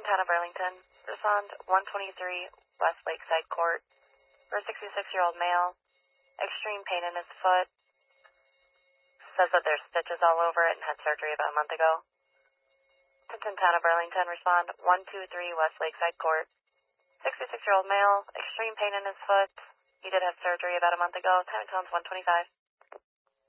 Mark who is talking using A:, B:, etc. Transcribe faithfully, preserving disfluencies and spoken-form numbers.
A: Town of Burlington. Respond one twenty-three West Lakeside Court. For a sixty-six-year-old male. Extreme pain in his foot. Says that there's stitches all over it and had surgery about a month ago. Tinton Town of Burlington. Respond one two three West Lakeside Court. sixty-six-year-old male. Extreme pain in his foot. He did have surgery about a month ago. Time and tone's one twenty-five.